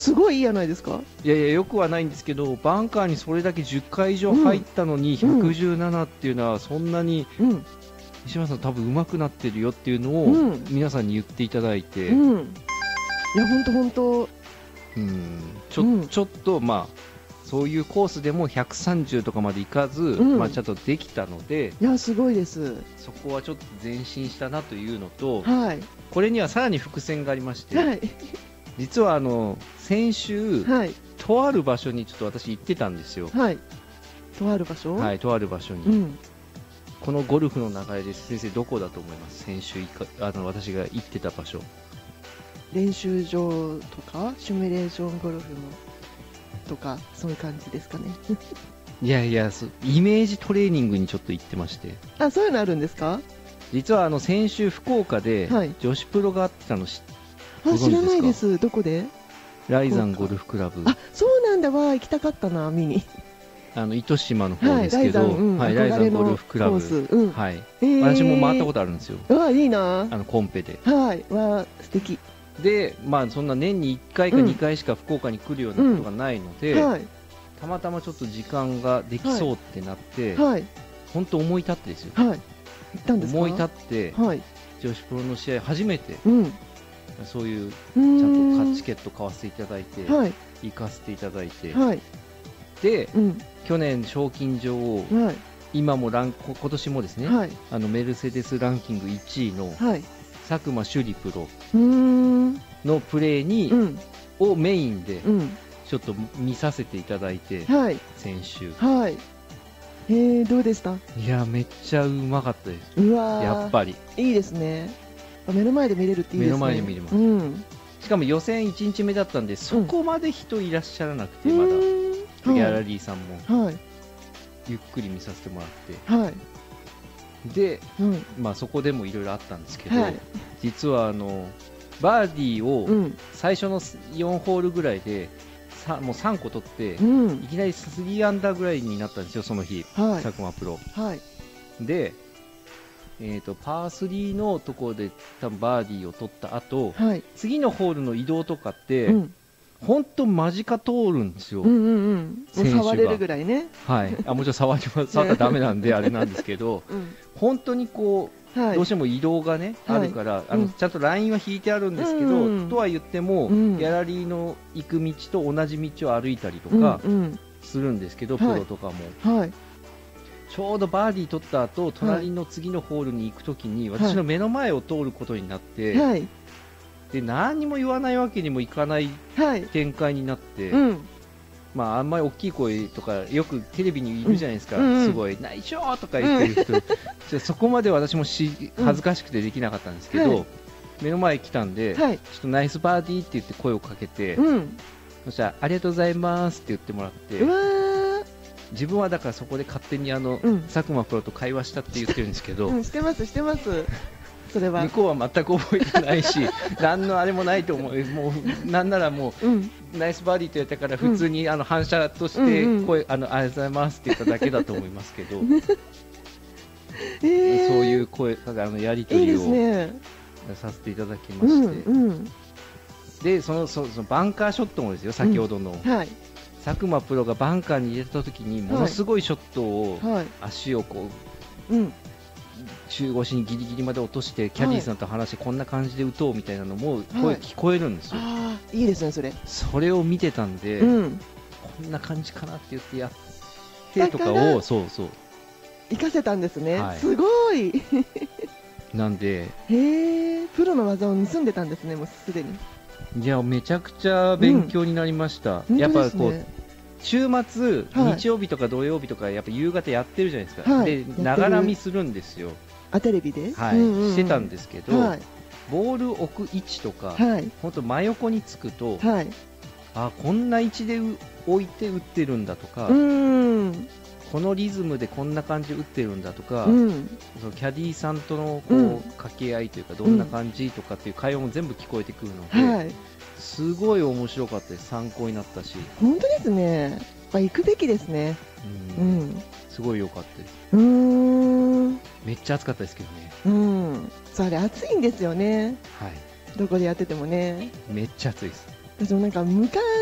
すごいいいじゃないですか。 いやいや、よくはないんですけど、バンカーにそれだけ10回以上入ったのに、117っていうのは、そんなに、西村さん、多分上手くなってるよっていうのを、皆さんに言っていただいて、 いや、本当、本当、 ちょっと、まあ、そういうコースでも130とかまでいかず、まあ、ちゃんとできたので、 いや、すごいです。 そこはちょっと前進したなというのと、 はい、 これにはさらに伏線がありまして、 はい、 実は先週、 はい、 とある場所にちょっと私行ってたんですよ。 はい、とある場所、 はい、とある場所に。このゴルフの流れで先生どこだと思います？先週私が行ってた場所。 練習場とかシミュレーションゴルフのとかそういう感じですかね。 いやいや、イメージトレーニングにちょっと行ってまして。 あ、そういうのあるんですか？ 実は先週福岡で女子プロがあってたの知らないです。どこで？ ライザンゴルフクラブ。 あ、そうなんだわ。行きたかったな、見に。 糸島の方ですけど、ライザンゴルフクラブ。はい。私も回ったことあるんですよ。 うわ、いいな。 コンペで。 はい。わ、素敵。 で、まあ、そんな年に1回か2回しか福岡に来るようなことがないので、たまたまちょっと時間ができそうってなって、本当思い立ってですよ。 行ったんですか？ 思い立って、女子プロの試合初めて、そういうちゃんとチケット買わせていただいて、行かせていただいて、で、去年賞金女王、今年もですね、メルセデスランキング1位の佐久間朱里プロのプレーをメインでちょっと見させていただいて、先週。 どうでした？ いや、めっちゃうまかったです。 うわ、 やっぱりいいですね。目の前で見れるっていいですね。 目の前で見れます。しかも予選1日目だったんで、そこまで人いらっしゃらなくて、まだギャラリーさんもゆっくり見させてもらって、で、まあそこでもいろいろあったんですけど、実はバーディーを最初の4ホールぐらいでもう3個取って、いきなり3アンダーぐらいになったんですよ、その日、佐久間プロ。で、パー3のところで多分バーディーを取った後、次のホールの移動とかって、本当間近通るんですよ。 触れるぐらいね。 はい。もちろん触ったらダメなんであれなんですけど、本当にこう、どうしても移動がね、あるから、ちゃんとラインは引いてあるんですけど、とは言っても、ギャラリーの行く道と同じ道を歩いたりとかするんですけど、プロとかも。ちょうどバーディー取った後、隣の次のホールに行くときに、私の目の前を通ることになって、で、何も言わないわけにもいかない展開になって、まあ、あんまり大きい声とか、よくテレビにいるじゃないですか、すごい、内緒とか言ってる人、そこまで私も恥ずかしくてできなかったんですけど、目の前来たんで、ちょっとナイスバーディーって言って声をかけて、そしたら、ありがとうございますって言ってもらって、自分はだからそこで勝手に佐久間プロと会話したって言ってるんですけど、 してます、してます。それは向こうは全く覚えてないし、何のあれもないと思う、もうなんならもう、ナイスバーディーと言ったから、普通に反射として声、ありがとうございますって言っただけだと思いますけど、そういう声、やり取りをさせていただきまして、で、そのバンカーショットもですよ、先ほどの。佐久間プロがバンカーに入れたときに、ものすごいショットを、足をこう、中腰にギリギリまで落として、キャディーさんと話して、こんな感じで打とうみたいなのも声聞こえるんですよ。 いいですね、それ。 それを見てたんで、こんな感じかなって言ってやってとかを、そうそう。 活かせたんですね。すごい。 なんで、 プロの技を盗んでたんですね、もうすでに。 いや、めちゃくちゃ勉強になりました。やっぱこう、週末、日曜日とか土曜日とか、やっぱ夕方やってるじゃないですか。で、ながら見するんですよ。 テレビでしてたんですけど、ボール置く位置とか、本当真横につくと、こんな位置で置いて打ってるんだとか、このリズムでこんな感じで打ってるんだとか、そのキャディーさんとのこう掛け合いというか、どんな感じとかっていう会話も全部聞こえてくるので、すごい面白かったです。参考になったし。 本当ですね。行くべきですね。 すごい良かったです。めっちゃ暑かったですけどね。 あれ暑いんですよね。どこでやっててもね。 めっちゃ暑いです。 私もなんか昔